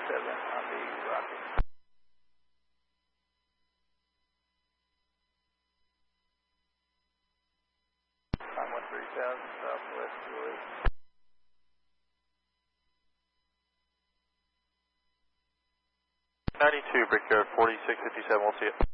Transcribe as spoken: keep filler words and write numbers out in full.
seven on the rocket. Climb one three thousand, southwest Julie. ninety-two, Brickyard forty-six fifty-seven, we'll see it.